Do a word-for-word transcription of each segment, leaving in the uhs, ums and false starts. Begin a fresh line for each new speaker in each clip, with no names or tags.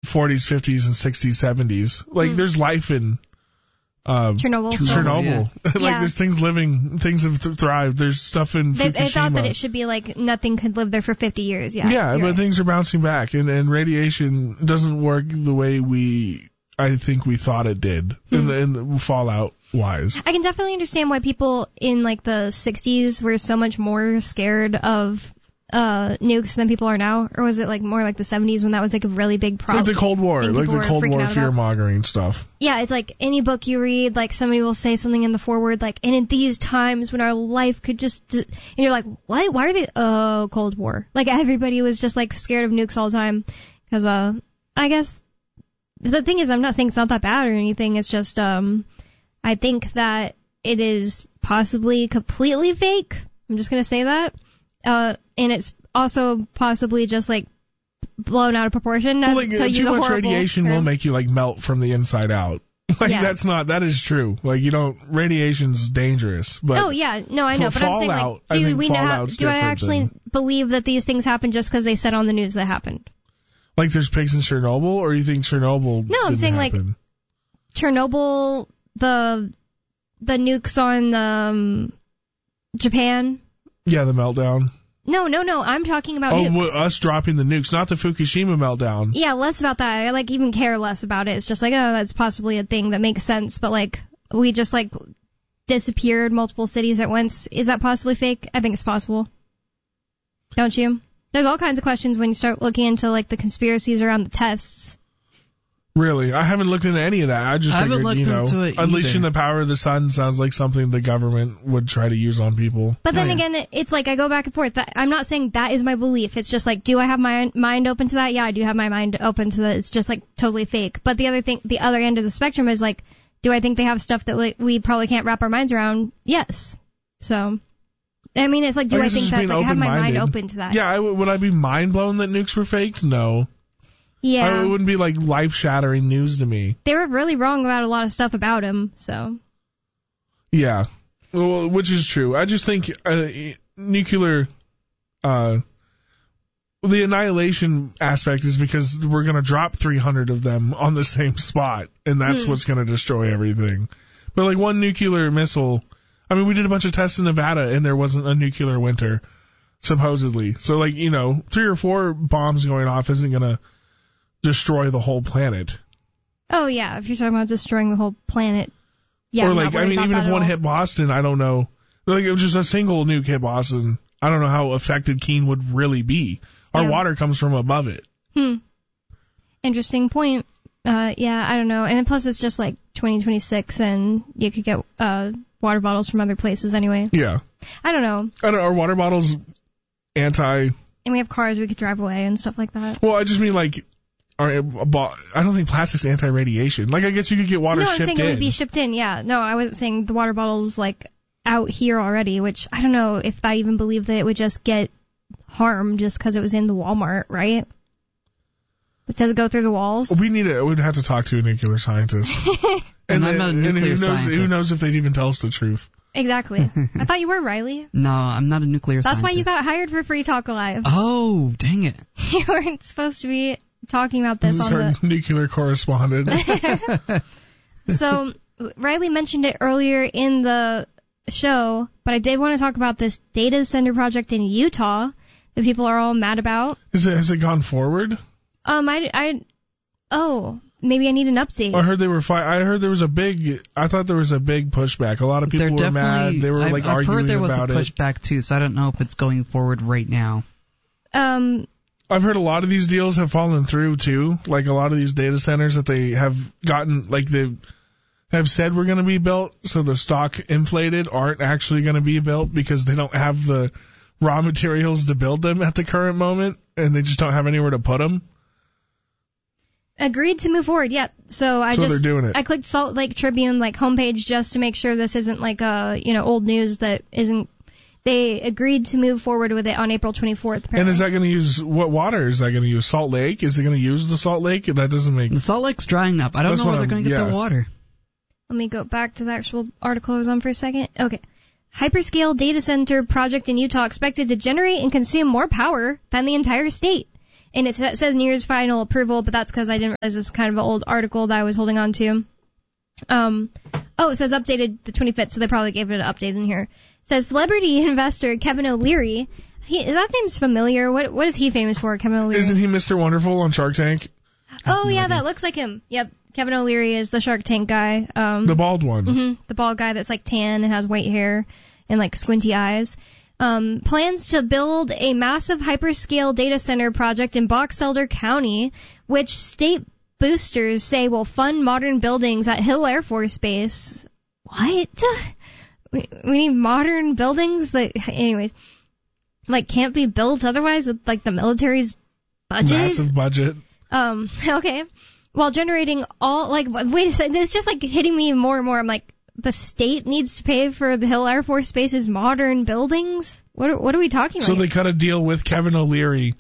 forties, fifties, and sixties, seventies. Like, mm. there's life in uh,
Chernobyl.
Chernobyl.
Yeah.
like,
yeah.
there's things living, things have th- thrived. There's stuff in
they,
Fukushima.
They thought that it should be like nothing could live there for fifty years. Yeah,
yeah, but
right.
things are bouncing back, and, and radiation doesn't work the way we, I think we thought it did, hmm. in, the, in the fallout wise.
I can definitely understand why people in like the sixties were so much more scared of uh nukes than people are now, or was it like more like the seventies when that was like a really big problem?
Like the Cold War, like the Cold War fear-mongering stuff.
Yeah, it's like any book you read, like somebody will say something in the foreword, like, and in these times when our life could just, d-, and you're like, what? Why are they? Oh, Cold War. Like everybody was just like scared of nukes all the time, because uh, I guess the thing is, I'm not saying it's not that bad or anything. It's just um, I think that it is possibly completely fake. I'm just gonna say that. Uh, and it's also possibly just like blown out of proportion.
Well, like, too much radiation term. will make you like melt from the inside out. Like yeah. that's not that is true. Like you don't radiation's dangerous. But
oh yeah, no, I know. But I'm saying like, do we know? Do I actually than, believe that these things happen just because they said on the news that happened?
Like there's pigs in Chernobyl, or you think Chernobyl?
No, I'm saying
happen?
like Chernobyl, the the nukes on um, Japan.
Yeah, the meltdown.
No, no, no. I'm talking about
oh,
nukes.
Well, us dropping the nukes, not the Fukushima meltdown.
Yeah, less about that. I like even care less about it. It's just like, oh, that's possibly a thing that makes sense. But like, we just like disappeared multiple cities at once. Is that possibly fake? I think it's possible. Don't you? There's all kinds of questions when you start looking into like the conspiracies around the tests.
Really? I haven't looked into any of that. I just
I
figured, you know, unleashing the power of the sun sounds like something the government would try to use on people.
But then
oh, yeah.
again, it's like I go back and forth. I'm not saying that is my belief. It's just like, do I have my mind open to that? Yeah, I do have my mind open to that. It's just like totally fake. But the other thing, the other end of the spectrum is like, do I think they have stuff that we, we probably can't wrap our minds around? Yes. So, I mean, it's like, do I, I think that's like, I have my mind open to that?
Yeah, I, would I be mind blown that nukes were faked? No.
Yeah.
I, it wouldn't be like life-shattering news to me.
They were really wrong about a lot of stuff about him, so.
Yeah. Well, which is true. I just think uh, nuclear, uh, the annihilation aspect is because we're going to drop three hundred of them on the same spot, and that's hmm. what's going to destroy everything. But like one nuclear missile, I mean, we did a bunch of tests in Nevada, and there wasn't a nuclear winter, supposedly. So like, you know, three or four bombs going off isn't going to destroy the whole planet.
Oh yeah, if you're talking about destroying the whole planet, yeah.
Or like, I mean, even if one hit Boston, I don't know. Like, if just a single nuke hit Boston, I don't know how affected Keene would really be. Our yeah. water comes from above it.
Hmm. Interesting point. Uh, yeah, I don't know. And plus, it's just like twenty twenty-six, and you could get uh water bottles from other places anyway.
Yeah.
I don't know.
I don't, are water bottles anti?
And we have cars we could drive away and stuff like that.
Well, I just mean like. I don't think plastic's anti-radiation. Like, I guess you could get water
no,
shipped in.
No, I'm saying it would be shipped in, yeah. No, I wasn't saying the water bottle's, like, out here already, which I don't know if I even believe that it would just get harmed just because it was in the Walmart, right? Does it go through the walls?
We need it. We'd have to talk to a nuclear scientist.
and and I'm not a nuclear
and who knows,
scientist.
Who knows if they'd even tell us the truth?
Exactly. I thought you were, Riley.
No, I'm not a nuclear
That's
scientist.
That's why you got hired for Free Talk Live.
Oh, dang it.
You weren't supposed to be talking about this
Who's
on
our
the
nuclear correspondent.
So Riley mentioned it earlier in the show, but I did want to talk about this data center project in Utah that people are all mad about.
Is it has it gone forward?
Um, I, I, oh, maybe I need an update.
I heard they were fi- I heard there was a big. I thought there was a big pushback. A lot of people
They're
were mad. They were
I've,
like
I've
arguing
heard there was
about
a pushback
it.
too, so I don't know if it's going forward right now.
Um.
I've heard a lot of these deals have fallen through too. Like a lot of these data centers that they have gotten, like they have said were going to be built, so the stock inflated aren't actually going to be built because they don't have the raw materials to build them at the current moment, and they just don't have anywhere to put them.
Agreed to move forward. Yep. So I
so
just
they're doing it.
I clicked Salt Lake Tribune like homepage just to make sure this isn't like a you know old news that isn't. They agreed to move forward with it on April twenty-fourth. Apparently.
And is that going to use, what water is that going to use? Salt Lake? Is it going to use the Salt Lake? That doesn't make...
The Salt Lake's drying up. I don't
That's
know where they're
I'm-
going to get
yeah.
their water.
Let me go back to the actual article I was on for a second. Okay. Hyperscale data center project in Utah expected to generate and consume more power than the entire state. and it sa- says nears final approval, but that's because I didn't realize this is kind of an old article that I was holding on to. Um, oh, it says updated the twenty-fifth, so they probably gave it an update in here. It says celebrity investor Kevin O'Leary. He, that seems familiar. What what is he famous for, Kevin O'Leary?
Isn't he Mister Wonderful on Shark Tank?
Oh,
no
yeah,
idea.
that looks like him. Yep, Kevin O'Leary is the Shark Tank guy. Um,
The bald one.
Mm-hmm. The bald guy that's like tan and has white hair and like squinty eyes. Um, plans to build a massive hyperscale data center project in Box Elder County, which state boosters say will fund modern buildings at Hill Air Force Base. What? We, we need modern buildings that, anyways, like can't be built otherwise with like the military's budget.
Massive budget.
Um, okay. While generating all, like, wait a second, it's just like hitting me more and more. I'm like, the state needs to pay for the Hill Air Force Base's modern buildings? What are, what are we talking
So
about?
they cut a deal with Kevin O'Leary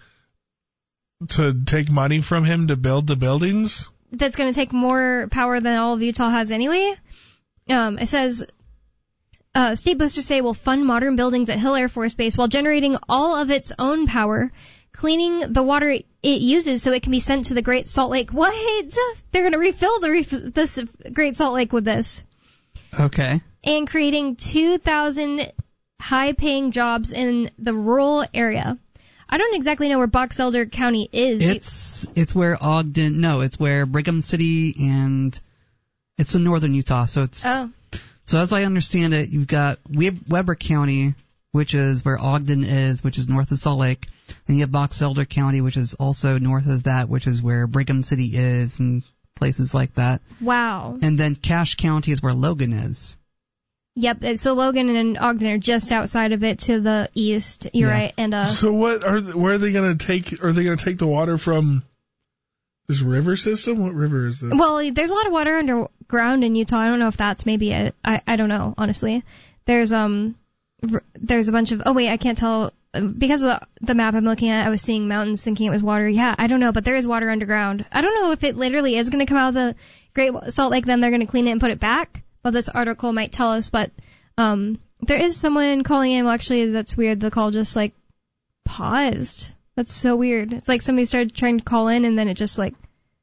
to take money from him to build the buildings?
That's going to take more power than all of Utah has anyway. Um, it says, uh, state boosters say will fund modern buildings at Hill Air Force Base while generating all of its own power, cleaning the water it uses so it can be sent to the Great Salt Lake. What? They're going to refill the ref- this Great Salt Lake with this.
Okay.
And creating two thousand high-paying jobs in the rural area. I don't exactly know where Box Elder County is.
It's it's where Ogden. No, it's where Brigham City and it's in northern Utah. So it's
Oh.
so as I understand it, you've got Web- Weber County, which is where Ogden is, which is north of Salt Lake. Then you have Box Elder County, which is also north of that, which is where Brigham City is and places like that.
Wow.
And then Cache County is where Logan is.
Yep. So Logan and Ogden are just outside of it to the east. You're
Yeah.
right. And uh,
So what are th- where are they going to take? Are they going to take the water from this river system? What river is this?
well, there's a lot of water underground in Utah. I don't know if that's maybe it. I I don't know honestly. There's um r- there's a bunch of oh wait I can't tell because of the, the map I'm looking at. I was seeing mountains thinking it was water. Yeah, I don't know, but there is water underground. I don't know if it literally is going to come out of the Great Salt Lake. Then they're going to clean it and put it back. Well, this article might tell us, but um, there is someone calling in. Well, actually, that's weird. The call just like paused. That's so weird. It's like somebody started trying to call in and then it just like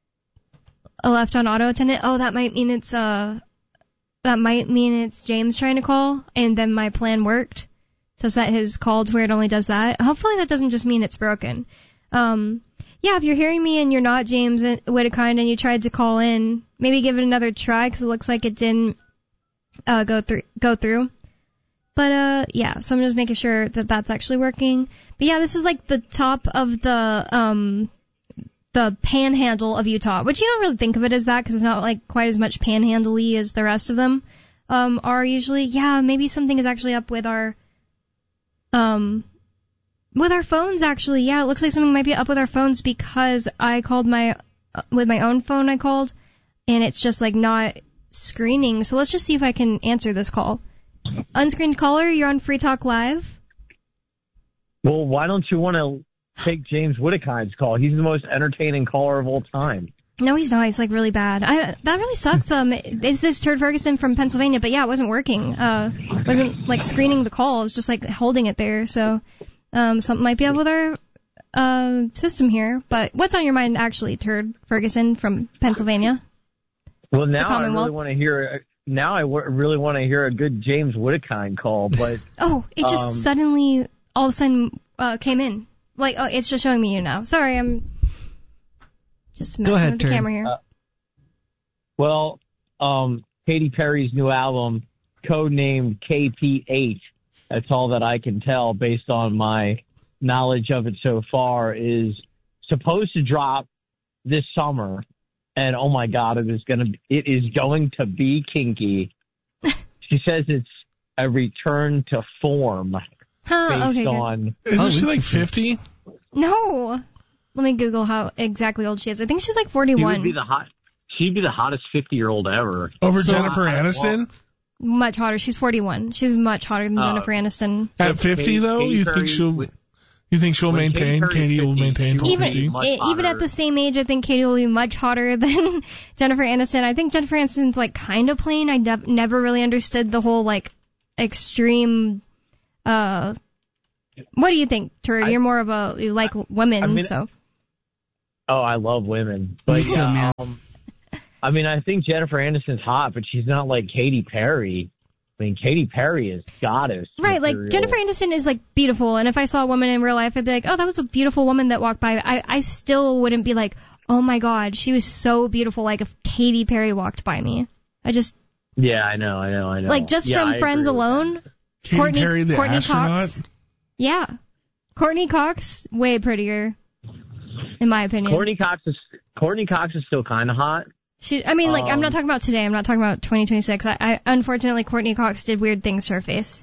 left on auto attendant. Oh, that might mean it's uh, that might mean it's James trying to call, and then my plan worked to set his call to where it only does that. Hopefully, that doesn't just mean it's broken. Um, yeah, if you're hearing me and you're not James Whittakind and you tried to call in, maybe give it another try because it looks like it didn't. Uh, go through, go through. But, uh, yeah, so I'm just making sure that that's actually working. But yeah, this is like the top of the, um, the panhandle of Utah, which you don't really think of it as that because it's not like quite as much panhandle-y as the rest of them, um, are usually. Yeah, maybe something is actually up with our, um, with our phones actually. Yeah, it looks like something might be up with our phones because I called my, uh, with my own phone I called, and it's just like not screening. So let's just see if I can answer this call. Unscreened caller, you're on Free Talk Live.
Well, why don't you want to take James Whittakind's call? He's the most entertaining caller of all time.
No, he's not. He's like really bad. I that really sucks. Um, is this Turd Ferguson from Pennsylvania? But yeah, it wasn't working. Uh, wasn't like screening the call. It was just like holding it there. So, um, something might be up with our uh system here. But what's on your mind actually, Turd Ferguson from Pennsylvania?
Well, now I really want to hear. Now I w- really want to hear a good James Whittakind call, but
oh, it just
um,
suddenly all of a sudden uh, came in. Like, oh, it's just showing me you now. Sorry, I'm just messing
ahead,
with the
Turd.
camera here.
Uh, well, um, Katy Perry's new album, codenamed K P eight. That's all that I can tell based on my knowledge of it so far. Is supposed to drop this summer. And oh my God, it is gonna it is going to be kinky. She says it's a return to form
Huh,
based
okay, good.
on.
Isn't
Oh,
she like
interesting.
fifty?
No. Let me Google how exactly old she is. I think she's like
She
forty-one.
would be the hot. She'd be the hottest fifty-year-old ever.
Over
So,
Jennifer
uh,
Aniston?
Much hotter. She's forty-one. She's much hotter than
Uh,
Jennifer Aniston.
At fifty
Katy-
though,
Katy
you think
Perry
she'll
with-
you think she'll
when Katy
maintain?
Perry's
Katie will
fifty,
maintain
she will
till
Even
be
fifty.
much
e- even at
hotter.
the same age, I think Katie will be much hotter than Jennifer Aniston. I think Jennifer Aniston's like kind of plain. I ne- never really understood the whole like extreme. Uh, what do you think, Turd?
I-
You're more of a you like women,
I mean,
so.
Oh, I love women. But
Me too,
yeah,
man.
um, I mean, I think Jennifer Aniston's hot, but she's not like Katy Perry. I mean, Katy Perry is goddess.
Right,
material.
like Jennifer Aniston is like beautiful, and if I saw a woman in real life, I'd be like, oh, that was a beautiful woman that walked by. I, I still wouldn't be like, oh my god, she was so beautiful, like if Katy Perry walked by me. I just,
Yeah, I know, I know, I know.
like just
yeah,
from
I
Friends
agree with
alone,
that.
Katy
Courtney,
Perry, the
Courtney
astronaut.
Cox. Yeah. Courtney Cox, way prettier, in my opinion.
Courtney Cox is Courtney Cox is still kind of hot.
She, I mean, like, I'm
Um,
not talking about today. I'm not talking about twenty twenty-six. I, I, unfortunately, Courtney Cox did weird things to her face.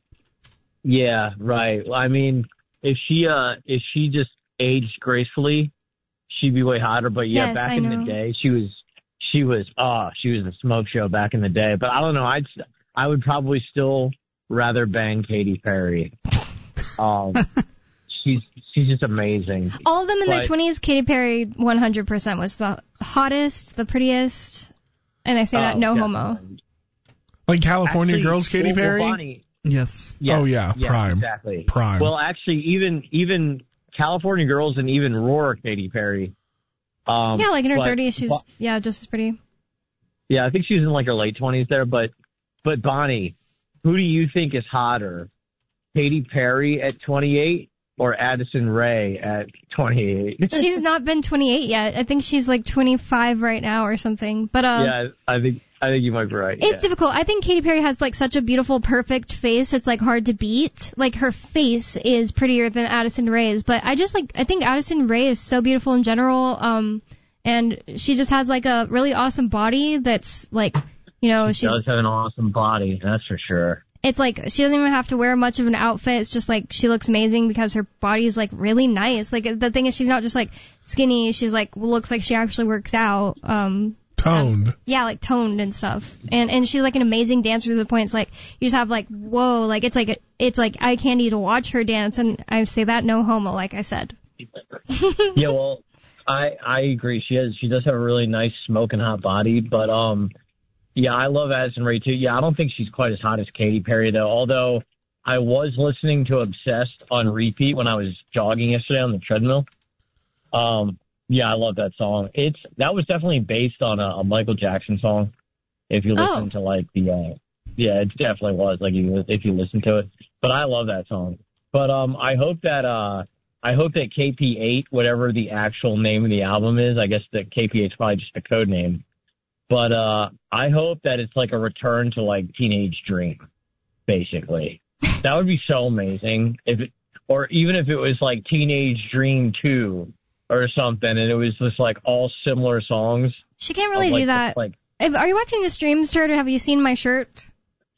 Yeah, right. I mean, if she uh if she just aged gracefully, she'd be way hotter. But yeah,
Yes,
back
I
in
know.
the day, she was she was uh she was a smoke show back in the day. But I don't know. I'd I would probably still rather bang Katy Perry. Um, she's she's just amazing.
All of them in their
But-
twenties, Katy Perry one hundred percent was the hottest, the prettiest, and I say that
Oh,
no
definitely.
homo.
Like California
Actually,
Girls, Katy
well, well,
Perry.
Bonnie,
Yes.
yeah,
Oh, yeah, prime.
exactly.
Prime.
Well, actually, even even California Girls and even Roar Katy Perry. Um,
Yeah, like in her
but-
thirties, she's,
but-
yeah, just as pretty.
Yeah, I think she was in like her late twenties there. But but Bonnie, who do you think is hotter, Katy Perry at twenty-eight or Addison Rae at twenty-eight?
She's not been twenty-eight yet. I think she's like twenty-five right now or something. But, uh,
yeah, I think I think you might be right.
it's
yeah.
difficult. I think Katy Perry has like such a beautiful, perfect face. It's like hard to beat. Like her face is prettier than Addison Rae's, but I just like I think Addison Rae is so beautiful in general. Um, and she just has like a really awesome body that's like, you know,
She
she's
does have an awesome body, that's for sure.
it's like she doesn't even have to wear much of an outfit. It's just like she looks amazing because her body is like really nice. Like the thing is, she's not just like skinny. She's like looks like she actually works out. Um,
Toned.
yeah, like toned and stuff. And and she's like an amazing dancer to the point it's like you just have like whoa, like it's like it's like eye candy to watch her dance. And I say that no homo, like I said.
Yeah, well, I I agree. She has she does have a really nice smoking hot body, but um, yeah, I love Addison Rae too. Yeah, I don't think she's quite as hot as Katy Perry though. Although I was listening to Obsessed on repeat when I was jogging yesterday on the treadmill. Um, yeah, I love that song. It's that was definitely based on a, a Michael Jackson song. If you listen
Oh.
to like the, uh, yeah, it definitely was like you, if you listen to it. But I love that song. But um, I hope that uh. I hope that K P eight, whatever the actual name of the album is, I guess that K P eight is probably just a code name. But uh, I hope that it's like a return to like Teenage Dream, basically. That would be so amazing. If it, or even if it was like Teenage Dream two or something, and it was just like all similar songs.
She can't really
of, like,
do that.
Like,
If, are you watching the streams, Jared, or have you seen my shirt?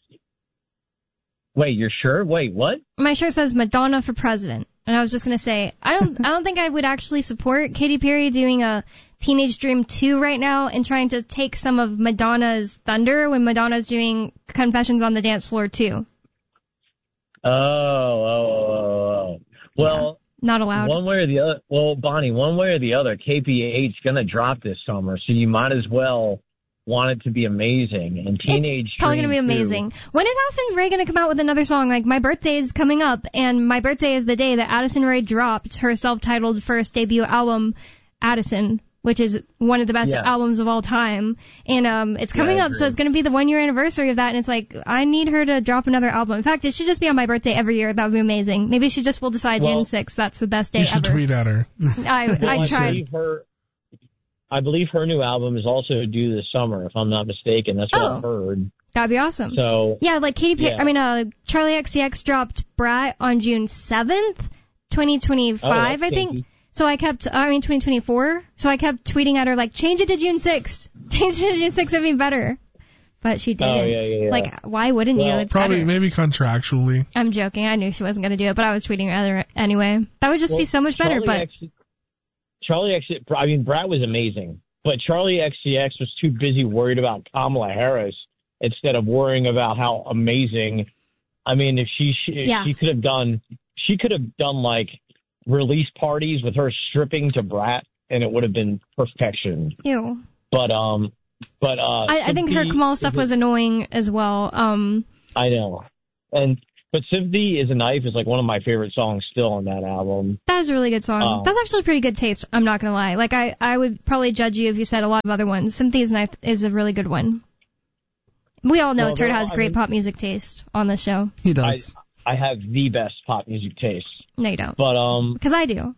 wait, you're sure? Wait, what?
My shirt says Madonna for president. And I was just gonna say, I don't, I don't think I would actually support Katy Perry doing a Teenage Dream two right now and trying to take some of Madonna's thunder when Madonna's doing Confessions on the Dance Floor too.
Oh, oh, oh, oh, oh. Well.
Not allowed.
One way or the other, well, Bonnie, one way or the other, K P eight's gonna drop this summer, so you might as well want it to be amazing. And Teenage
It's probably
Dream
gonna be
two,
amazing. When is Addison Rae gonna come out with another song? Like, my birthday is coming up, and my birthday is the day that Addison Rae dropped her self-titled first debut album, Addison, which is one of the best
Yeah.
albums of all time. And um, it's coming
Yeah, I
up, so
agree.
it's gonna be the one-year anniversary of that. And it's like, I need her to drop another album. In fact, it should just be on my birthday every year. That would be amazing. Maybe she just will decide
Well,
June sixth. That's the best day
You should
ever.
tweet at her.
I
Well,
I
I
tried.
believe her. I believe her new album is also due this summer, if I'm not mistaken. That's what
Oh.
I've heard.
That'd be awesome.
So
Yeah, like Katy Perry,
Yeah.
I mean, uh, Charlie X C X dropped Brat on June seventh, twenty twenty-five,
Oh, that's
I think.
kinky.
So I kept, I mean, twenty twenty-four. So I kept tweeting at her, like, change it to June sixth. Change it to June sixth, it'd be better. But she didn't.
Oh, yeah, yeah, yeah.
Like, why wouldn't you?
Well,
It's
Probably,
better.
maybe contractually.
I'm joking. I knew she wasn't going to do it, but I was tweeting at her anyway. That would just be
Well,
so much better,
Charlie
but
X, Charlie X, I mean, Brat was amazing, but Charlie X C X was too busy worried about Kamala Harris instead of worrying about how amazing. I mean, if she she, if
Yeah.
she could have done, she could have done like release parties with her stripping to Brat, and it would have been perfection.
ew.
But um, but uh,
I, I think her
Cynthia-
Kamal stuff was annoying as well. Um,
I know, and But Sympathy is a Knife is like one of my favorite songs still on that album.
That is a really good song.
Um,
That's actually pretty good taste, I'm not going to lie. Like, I, I would probably judge you if you said a lot of other ones. Sympathy is a Knife is a really good one. We all know
well,
Turd has
I
great
mean,
pop music taste on this show.
He does.
I, I have the best pop music taste.
No, you don't.
But, um...
Because I do.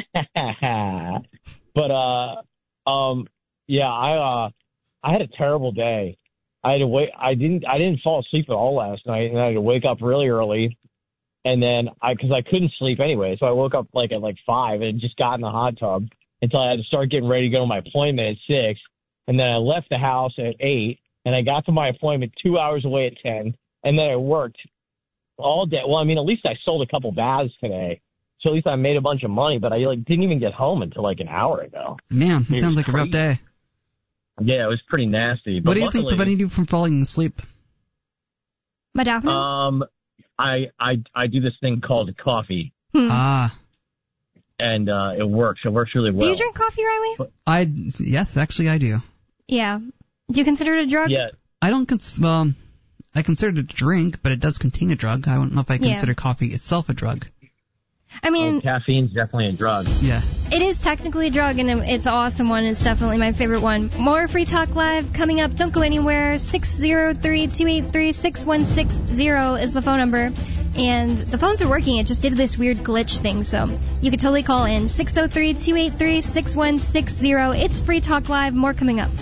but, uh, um, yeah, I, uh, I had a terrible day. I had to wait. I didn't. I didn't fall asleep at all last night, and I had to wake up really early. And then I, because I couldn't sleep anyway, so I woke up like at like five and just got in the hot tub until I had to start getting ready to go to my appointment at six. And then I left the house at eight, and I got to my appointment two hours away at ten. And then I worked all day. Well, I mean, at least I sold a couple baths today, so at least I made a bunch of money. But I like didn't even get home until like an hour ago.
Man, it,
it
sounds like
crazy.
a rough day.
Yeah, it was pretty nasty. But
what do you
luckily,
think prevented you from falling asleep?
Modafinil?
Um, I I I do this thing called coffee,
Hmm.
Ah,
and uh, it works. It works really well.
Do you drink coffee, Riley?
I yes, actually I do.
Yeah. Do you consider it a drug?
Yeah.
I don't cons- well, I consider it a drink, but it does contain a drug. I don't know if I
Yeah.
consider coffee itself a drug.
I mean,
Oh, caffeine's definitely a drug.
Yeah.
it is technically a drug, and it's an awesome one. It's definitely my favorite one. More Free Talk Live coming up. Don't go anywhere. six oh three, two eight three, six one six zero is the phone number. And the phones are working. It just did this weird glitch thing, so you could totally call in. six oh three, two eight three, six one six zero. It's Free Talk Live. More coming up.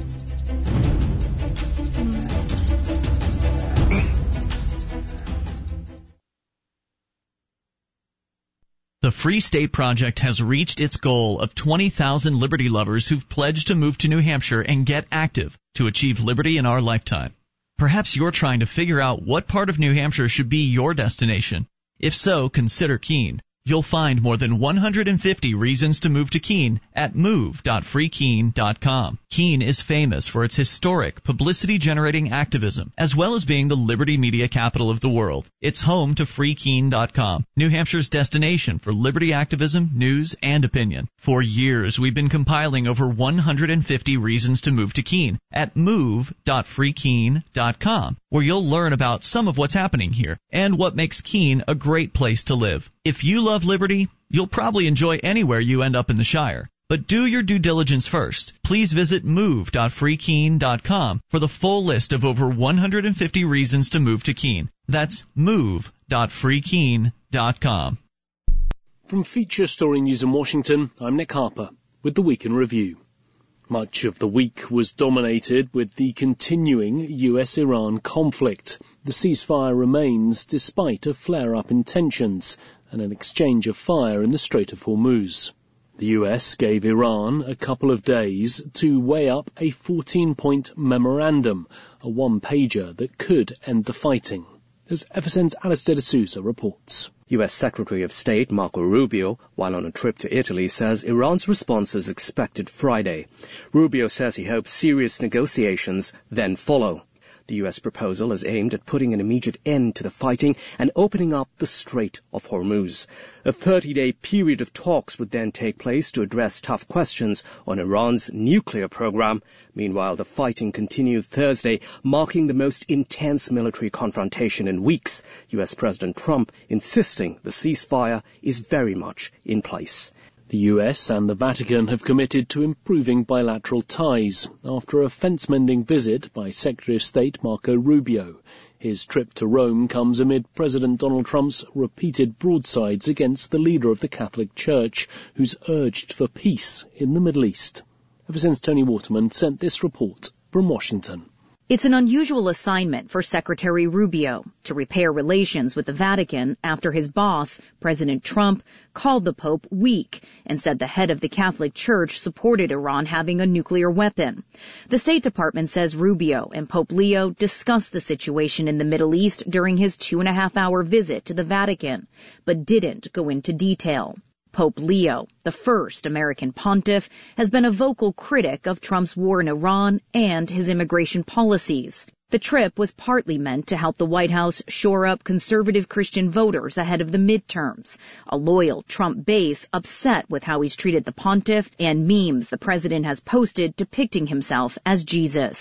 The Free State Project has reached its goal of twenty thousand liberty lovers who've pledged to move to New Hampshire and get active to achieve liberty in our lifetime. Perhaps you're trying to figure out what part of New Hampshire should be your destination. If so, consider Keene. You'll find more than one hundred fifty reasons to move to Keene at move dot free keene dot com. Keene is famous for its historic, publicity-generating activism, as well as being the liberty media capital of the world. It's home to free keene dot com, New Hampshire's destination for liberty activism, news, and opinion. For years, we've been compiling over one hundred fifty reasons to move to Keene at move dot free keene dot com, where you'll learn about some of what's happening here and what makes Keene a great place to live. If you love liberty, you'll probably enjoy anywhere you end up in the Shire. But do your due diligence first. Please visit move dot free keene dot com for the full list of over one hundred fifty reasons to move to Keene. That's move dot free keene dot com.
From Feature Story News in Washington, I'm Nick Harper with the Week in Review. Much of the week was dominated with the continuing U S Iran conflict. The ceasefire remains despite a flare-up in tensions and an exchange of fire in the Strait of Hormuz. The U S gave Iran a couple of days to weigh up a fourteen-point memorandum, a one-pager that could end the fighting. As F S N's Alistair D'Souza reports.
U S Secretary of State Marco Rubio, while on a trip to Italy, says Iran's response is expected Friday. Rubio says he hopes serious negotiations then follow. The U S proposal is aimed at putting an immediate end to the fighting and opening up the Strait of Hormuz. A thirty-day period of talks would then take place to address tough questions on Iran's nuclear program. Meanwhile, the fighting continued Thursday, marking the most intense military confrontation in weeks. U S President Trump insisting the ceasefire is very much in place.
The U S and the Vatican have committed to improving bilateral ties after a fence-mending visit by Secretary of State Marco Rubio. His trip to Rome comes amid President Donald Trump's repeated broadsides against the leader of the Catholic Church, who's urged for peace in the Middle East. Ever since Tony Waterman sent this report from Washington.
It's an unusual assignment for Secretary Rubio to repair relations with the Vatican after his boss, President Trump, called the Pope weak and said the head of the Catholic Church supported Iran having a nuclear weapon. The State Department says Rubio and Pope Leo discussed the situation in the Middle East during his two and a half hour visit to the Vatican, but didn't go into detail. Pope Leo, the first American pontiff, has been a vocal critic of Trump's war in Iran and his immigration policies. The trip was partly meant to help the White House shore up conservative Christian voters ahead of the midterms, a loyal Trump base upset with how he's treated the pontiff and memes the president has posted depicting himself as Jesus.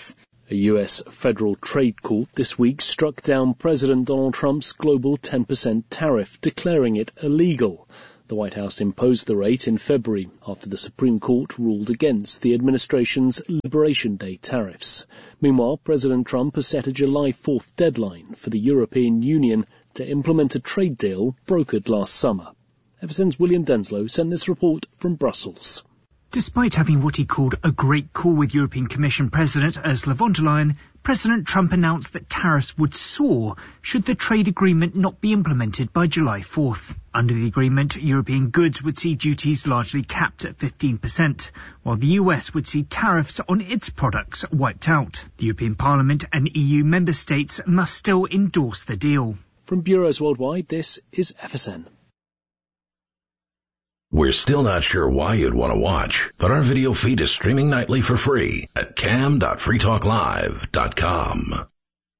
A U S federal trade court this week struck down President Donald Trump's global ten percent tariff, declaring it illegal. The White House imposed the rate in February after the Supreme Court ruled against the administration's Liberation Day tariffs. Meanwhile, President Trump has set a July fourth deadline for the European Union to implement a trade deal brokered last summer. F S N's William Denslow sent this report from Brussels.
Despite having what he called a great call with European Commission President Ursula von der Leyen, President Trump announced that tariffs would soar should the trade agreement not be implemented by July fourth. Under the agreement, European goods would see duties largely capped at fifteen percent, while the U S would see tariffs on its products wiped out. The European Parliament and E U member states must still endorse the deal.
From Bureaus Worldwide, this is F S N.
We're still not sure why you'd want to watch, but our video feed is streaming nightly for free at cam dot free talk live dot com.